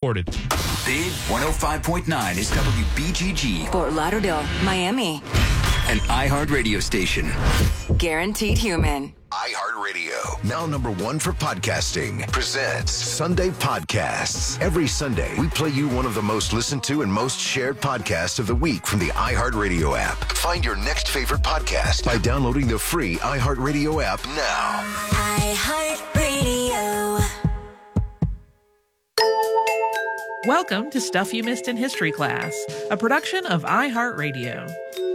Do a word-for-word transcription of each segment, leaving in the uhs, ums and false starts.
recorded. Big one oh five point nine is W B G G. Fort Lauderdale, Miami. An iHeart radio station. Guaranteed Human. iHeartRadio, now number one for podcasting, presents Sunday Podcasts. Every Sunday, we play you one of the most listened to and most shared podcasts of the week from the iHeartRadio app. Find your next favorite podcast by downloading the free iHeartRadio app now. iHeartRadio. Welcome to Stuff You Missed in History Class, a production of iHeartRadio.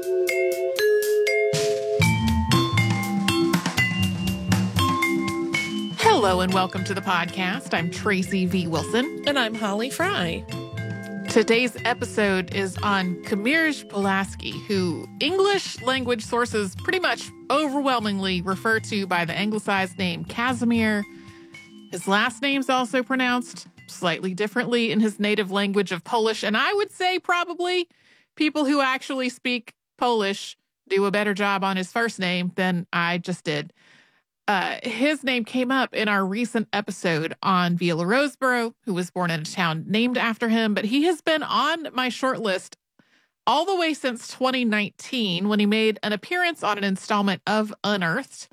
Hello and welcome to the podcast. I'm Tracy V. Wilson. And I'm Holly Fry. Today's episode is on Kamierz Pulaski, who English language sources pretty much overwhelmingly refer to by the anglicized name Casimir. His last name's also pronounced slightly differently in his native language of Polish, and I would say probably people who actually speak Polish do a better job on his first name than I just did. Uh, his name came up in our recent episode on Viola Roseborough, who was born in a town named after him, but he has been on my short list all the way since twenty nineteen when he made an appearance on an installment of Unearthed.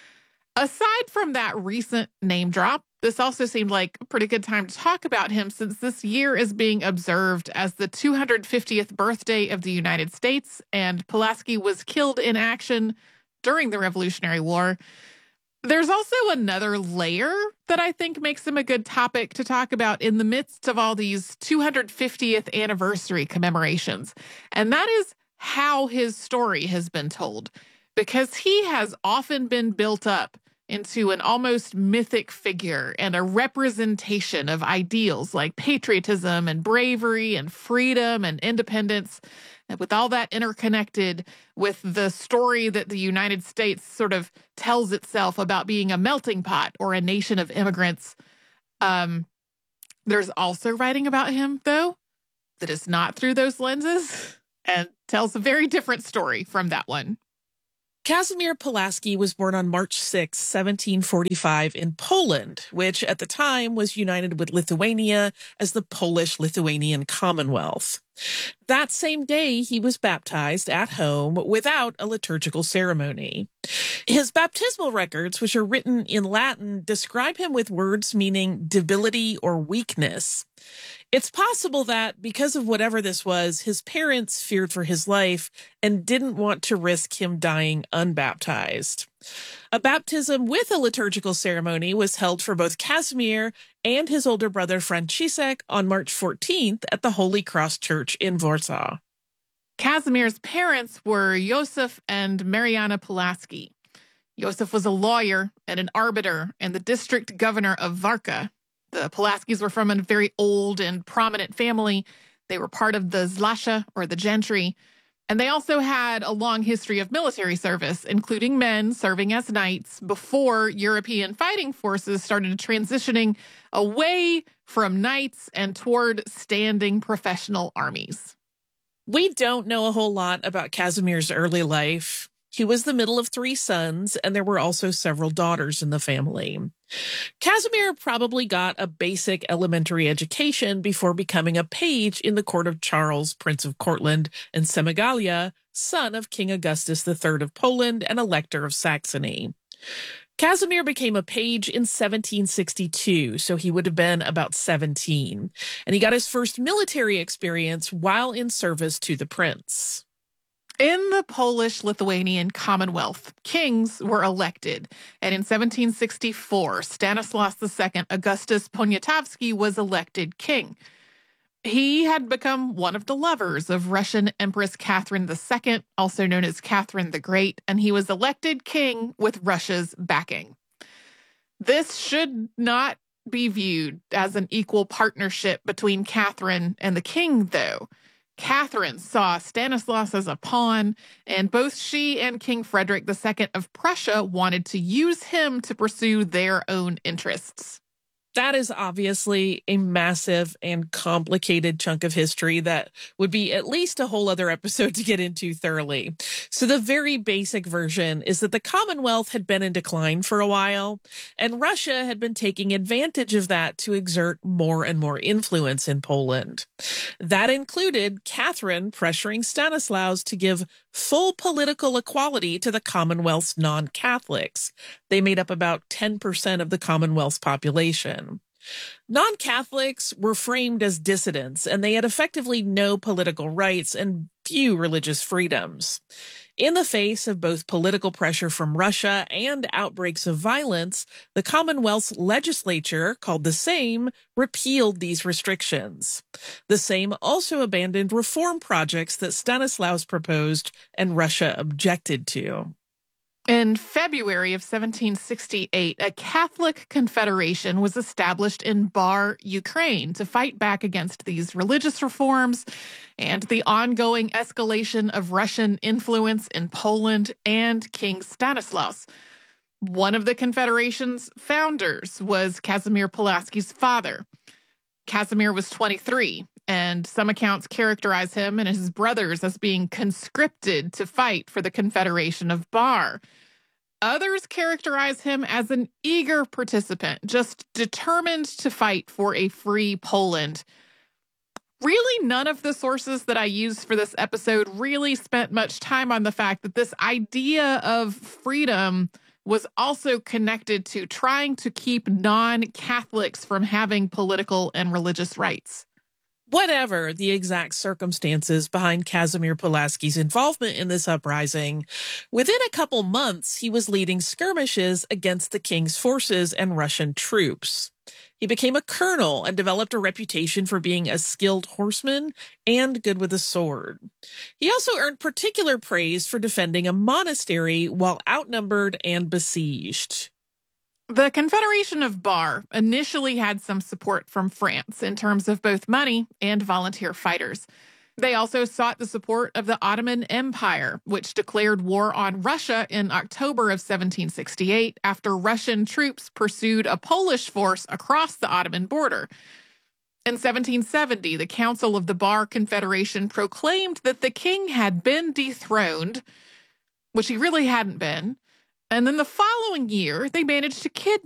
Aside from that recent name drop, this also seemed like a pretty good time to talk about him since this year is being observed as the two hundred fiftieth birthday of the United States, and Pulaski was killed in action during the Revolutionary War. There's also another layer that I think makes him a good topic to talk about in the midst of all these two hundred fiftieth anniversary commemorations, and that is how his story has been told, because he has often been built up into an almost mythic figure and a representation of ideals like patriotism and bravery and freedom and independence. And with all that interconnected with the story that the United States sort of tells itself about being a melting pot or a nation of immigrants. Um, there's also writing about him, though, that is not through those lenses and tells a very different story from that one. Casimir Pulaski was born on March sixth, seventeen forty-five in Poland, which at the time was united with Lithuania as the Polish-Lithuanian Commonwealth. That same day, he was baptized at home without a liturgical ceremony. His baptismal records, which are written in Latin, describe him with words meaning debility or weakness. It's possible that, because of whatever this was, his parents feared for his life and didn't want to risk him dying unbaptized. A baptism with a liturgical ceremony was held for both Casimir and his older brother Franciszek on March fourteenth at the Holy Cross Church in Warsaw. Casimir's parents were Josef and Mariana Pulaski. Josef was a lawyer and an arbiter and the district governor of Warka. The Pulaskis were from a very old and prominent family. They were part of the Zlasha, or the gentry, and they also had a long history of military service, including men serving as knights before European fighting forces started transitioning away from knights and toward standing professional armies. We don't know a whole lot about Casimir's early life. He was the middle of three sons, and there were also several daughters in the family. Casimir probably got a basic elementary education before becoming a page in the court of Charles, Prince of Courland and Semigalia, son of King Augustus the Third of Poland and Elector of Saxony. Casimir became a page in seventeen sixty-two, so he would have been about seventeen, and he got his first military experience while in service to the prince. In the Polish-Lithuanian Commonwealth, kings were elected, and in seventeen sixty-four, Stanislaus the Second Augustus Poniatowski was elected king. He had become one of the lovers of Russian Empress Catherine the Second, also known as Catherine the Great, and he was elected king with Russia's backing. This should not be viewed as an equal partnership between Catherine and the king, though. Catherine saw Stanislaus as a pawn, and both she and King Frederick the Second of Prussia wanted to use him to pursue their own interests. That is obviously a massive and complicated chunk of history that would be at least a whole other episode to get into thoroughly. So the very basic version is that the Commonwealth had been in decline for a while, and Russia had been taking advantage of that to exert more and more influence in Poland. That included Catherine pressuring Stanislaus to give full political equality to the Commonwealth's non-Catholics. They made up about ten percent of the Commonwealth's population. Non-Catholics were framed as dissidents, and they had effectively no political rights and few religious freedoms. In the face of both political pressure from Russia and outbreaks of violence, the Commonwealth's legislature, called the Sejm, repealed these restrictions. The Sejm also abandoned reform projects that Stanislaus proposed and Russia objected to. In February of seventeen sixty-eight, a Catholic confederation was established in Bar, Ukraine, to fight back against these religious reforms and the ongoing escalation of Russian influence in Poland and King Stanislaus. One of the confederation's founders was Kazimierz Pulaski's father. Casimir was twenty-three, and some accounts characterize him and his brothers as being conscripted to fight for the Confederation of Bar. Others characterize him as an eager participant, just determined to fight for a free Poland. Really, none of the sources that I used for this episode really spent much time on the fact that this idea of freedom was also connected to trying to keep non-Catholics from having political and religious rights. Whatever the exact circumstances behind Kazimierz Pulaski's involvement in this uprising, within a couple months he was leading skirmishes against the king's forces and Russian troops. He became a colonel and developed a reputation for being a skilled horseman and good with a sword. He also earned particular praise for defending a monastery while outnumbered and besieged. The Confederation of Bar initially had some support from France in terms of both money and volunteer fighters. They also sought the support of the Ottoman Empire, which declared war on Russia in October of seventeen sixty-eight after Russian troops pursued a Polish force across the Ottoman border. In seventeen seventy, the Council of the Bar Confederation proclaimed that the king had been dethroned, which he really hadn't been. And then the following year, they managed to kidnap